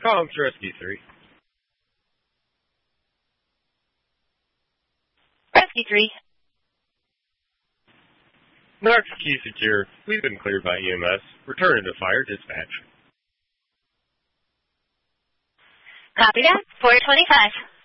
Calling to Rescue 3. Rescue 3. Knox Key secure. We've been cleared by EMS. Returning to fire dispatch. Copy that. 425.